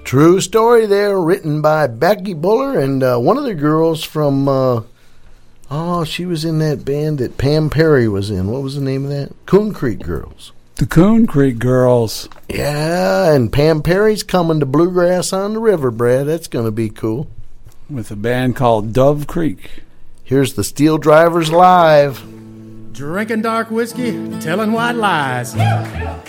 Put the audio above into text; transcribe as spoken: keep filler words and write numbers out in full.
True story there, written by Becky Buller and uh, one of the girls from, uh, oh, she was in that band that Pam Perry was in. What was the name of that? Coon Creek Girls. The Coon Creek Girls. Yeah, and Pam Perry's coming to Bluegrass on the River, Brad. That's going to be cool. With a band called Dove Creek. Here's the Steel Drivers live. Drinking dark whiskey, telling white lies.